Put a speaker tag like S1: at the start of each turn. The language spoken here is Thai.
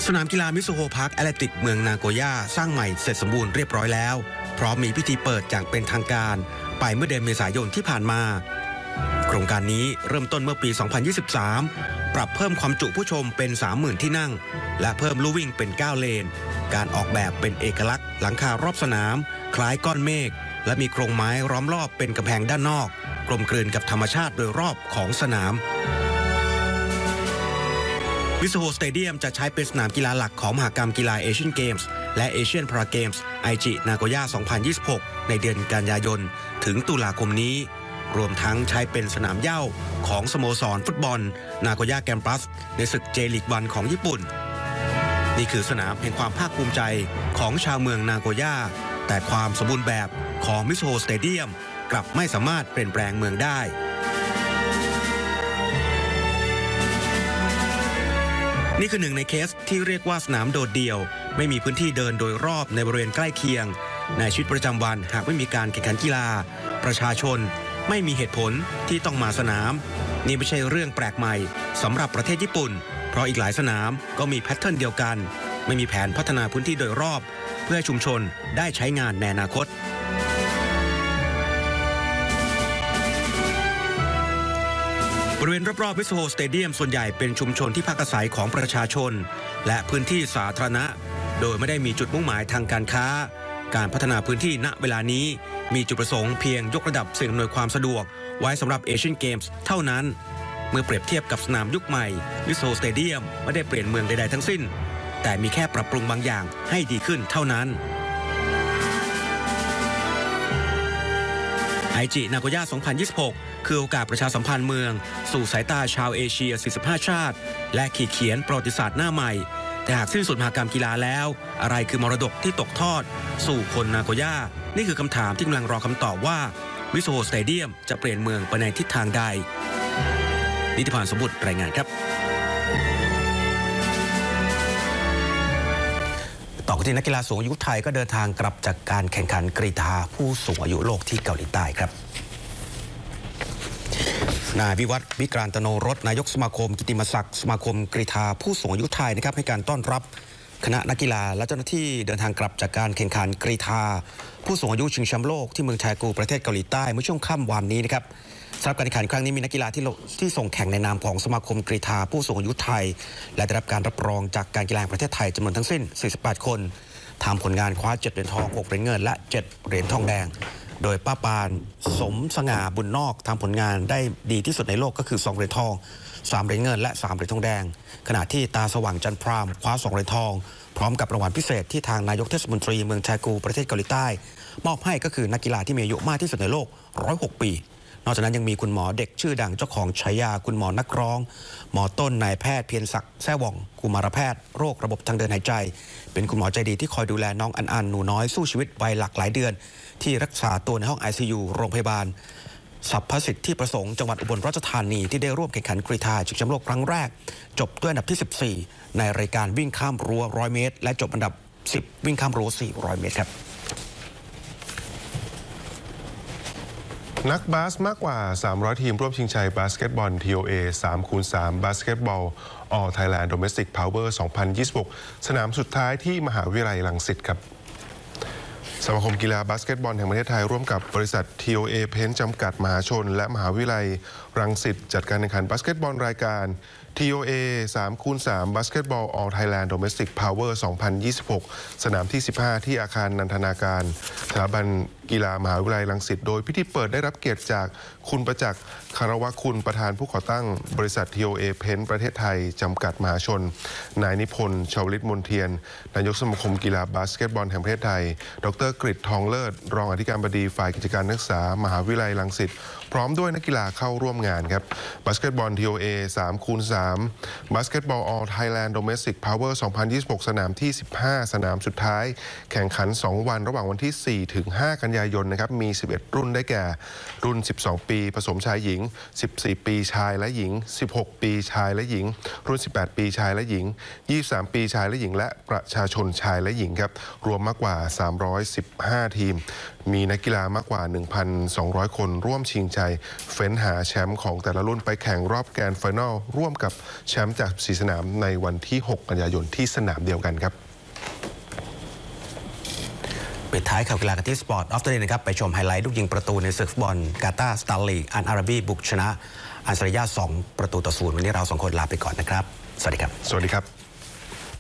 S1: สนามกีฬามิซูโฮพาร์คแอตเลติกเมืองนาโกย่าสร้างใหม่เสร็จสมบูรณ์เรียบร้อยแล้วพร้อมมีพิธีเปิดอย่างเป็นทางการไปเมื่อเดือนเมษายนที่ผ่านมาโครงการนี้เริ่มต้นเมื่อปี 2023 ปรับเพิ่มความจุผู้ชมเป็น 30,000 ที่นั่งและเพิ่มลู่วิ่งเป็น 9 เลนการออกแบบเป็นเอกลักษณ์หลังคารอบสนามคล้ายก้อนเมฆและมีโครงไม้ล้อมรอบเป็นกำแพงด้านนอกกลมกลืนกับธรรมชาติโดยรอบของสนามมิซูโฮสเตเดียมจะใช้เป็นสนามกีฬาหลักของมหกรรมกีฬาเอเชียนเกมส์และเอเชียนพาราเกมส์ไอจินาโกย่า 2026 ในเดือนกันยายนถึงตุลาคมนี้รวมทั้งใช้เป็นสนามเหย้าของสโมสรฟุตบอลนาโกย่าแกมปัสในศึกเจลีก1ของญี่ปุ่นนี่คือสนามแห่งความภาคภูมิใจของชาวเมืองนาโกย่าแต่ความสมบูรณ์แบบของมิซูโฮสเตเดียมกลับไม่สามารถเปลี่ยนแปลงเมืองได้นี่คือหนึ่งในเคสที่เรียกว่าสนามโดดเดี่ยวไม่มีพื้นที่เดินโดยรอบในบริเวณใกล้เคียงในชีวิตประจำวันหากไม่มีการแข่งขันกีฬาประชาชนไม่มีเหตุผลที่ต้องมาสนามนี่ไม่ใช่เรื่องแปลกใหม่สำหรับประเทศญี่ปุ่นเพราะอีกหลายสนามก็มีแพทเทิร์นเดียวกันไม่มีแผนพัฒนาพื้นที่โดยรอบเพื่อให้ชุมชนได้ใช้งานในอนาคตบริเวณรอบๆมิซูโฮสเตเดียมส่วนใหญ่เป็นชุมชนที่พักอาศัยของประชาชนและพื้นที่สาธารณะโดยไม่ได้มีจุดมุ่งหมายทางการค้าการพัฒนาพื้นที่ณเวลานี้มีจุดประสงค์เพียงยกระดับสิ่งอำนวยความสะดวกไว้สำหรับเอเชียนเกมส์เท่านั้นเมื่อเปรียบเทียบกับสนามยุคใหม่มิซูโฮสเตเดียมไม่ได้เปลี่ยนเมืองใดๆทั้งสิ้นแต่มีแค่ปรับปรุงบางอย่างให้ดีขึ้นเท่านั้นไอจินาโกย่า 2026 คือโอกาสประชาสัมพันธ์เมืองสู่สายตาชาวเอเชีย 45 ชาติและขีดเขียนประวัติศาสตร์หน้าใหม่แต่หากสิ้นสุดมหกรรมกีฬาแล้วอะไรคือมรดกที่ตกทอดสู่คนนาโกย่านี่คือคำถามที่กำลังรอคำตอบว่ามิซูโฮสเตเดียมจะเปลี่ยนเมืองไปในทิศทางใดนิติพานสมบุตรรายงานครับต่อกันที่นักกีฬาสูงอายุไทยก็เดินทางกลับจากการแข่งขันกรีฑาผู้สูงอายุโลกที่เกาหลีใต้ครับนายวิวัฒน์ วิกรานตโนรสนายกสมาคมกิตติมศักดิ์สมาคมกรีฑาผู้สูงอายุไทยนะครับให้การต้อนรับคณะนักกีฬาและเจ้าหน้าที่เดินทางกลับจากการแข่งขันกรีฑาผู้สูงอายุชิงแชมป์โลกที่เมืองแทกูประเทศเกาหลีใต้เมื่อช่วงค่ำวันนี้นะครับสำหรับการแข่งขันครั้งนี้มีนักกีฬาที่ส่งแข่งในนามของสมาคมกรีฑาผู้สูงอายุไทยและได้รับการรับรองจากการกีฬาแห่งประเทศไทยจำนวนทั้งสิ้น48คนทำผลงานคว้า7เหรียญทอง6เหรียญเงินและ7เหรียญทองแดงโดยป้าปานสมสง่าบุญนอกทำผลงานได้ดีที่สุดในโลกก็คือ2เหรียญทอง3เหรียญเงินและ3เหรียญทองแดงขณะที่ตาสว่างจันทร์พรามคว้า2เหรียญทองพร้อมกับรางวัลพิเศษที่ทางนายกเทศมนตรีเมืองแทกูประเทศเกาหลีใต้มอบให้ก็คือนักกีฬาที่มีอายุมากที่สุดในโลก106 ปีนอกจากนั้นยังมีคุณหมอเด็กชื่อดังเจ้าของฉายาคุณหมอนักร้องหมอต้นนายแพทย์เพียรศักดิ์แซ่ว่องกุมารแพทย์โรคระบบทางเดินหายใจเป็นคุณหมอใจดีที่คอยดูแลน้องอันหนูน้อยสู้ชีวิตวัยหลายเดือนที่รักษาตัวในห้อง ICU โรงพยาบาลสรรพสิทธิประสงค์จังหวัดอุบลราชธานีที่ได้ร่วมแข่งขันกรีฑาชิงแชมป์โลกครั้งแรกจบด้วยอันดับที่ 14ในรายการวิ่งข้ามรั้ว100 เมตรและจบอันดับ10วิ่งข้ามรั้ว400 เมตรครับ
S2: นักบาสมากกว่า300ทีมร่วมชิงชัยบาสเกตบอล TOA 3x3 บาสเกตบอล All Thailand Domestic Power 2026 สนามสุดท้ายที่มหาวิทยาลัยรังสิตครับสมาคมกีฬาบาสเกตบอลแห่งประเทศไทยร่วมกับบริษัท TOA Paint จำกัดมหาชนและมหาวิทยาลัยรังสิตจัดการแข่งขันบาสเกตบอลรายการ TOA 3x3 บาสเกตบอล All Thailand Domestic Power 2026 สนามที่ 15 ที่อาคารนันทนาการสถาบันกีฬามหาวิทยาลัยรังสิตโดยพิธีเปิดได้รับเกียรติจากคุณประจักษ์คารวะคุณประธานผู้ก่อตั้งบริษัท TOA Paint ประเทศไทยจำกัดมหาชนนายนิพนธ์ชาวลิตมนเทียนนายกสมาคมกีฬาบาสเกตบอลแห่งประเทศไทยดร.กฤษทองเลิศรองอธิการบดีฝ่ายกิจการนักศึกษามหาวิทยาลัยรังสิตพร้อมด้วยนักกีฬาเข้าร่วมงานครับบาสเกตบอล TOA 3x3 บาสเกตบอล All Thailand Domestic Power 2026 สนามที่ 15 สนามสุดท้ายแข่งขัน2วันระหว่างวันที่ 4 ถึง 5 กันยายนนะครับมี11รุ่นได้แก่รุ่น12ปีผสมชายหญิง14ปีชายและหญิง16ปีชายและหญิงรุ่น18ปีชายและหญิง23ปีชายและหญิงและประชาชนชายและหญิงครับรวมมากกว่า315ทีมมีนักกีฬามากกว่า 1,200 คนร่วมชิงชัยเฟ้นหาแชมป์ของแต่ละรุ่นไปแข่งรอบแกรนด์ไฟนอลร่วมกับแชมป์จาก4สนามในวันที่6กันยายนที่สนามเดียวกันครับ
S1: ปิดท้ายข่าวกีฬากันที่สปอร์ตออฟเดย์นะครับไปชมไฮไลท์ลูกยิงประตูในศึกฟุตบอลกาตาร์สตาร์ลีกอันอาราบีบุกชนะอันซาริยา2-0วันนี้เรา2คนลาไปก่อนนะครับสวัสดีครับ
S2: สวัสดีครับ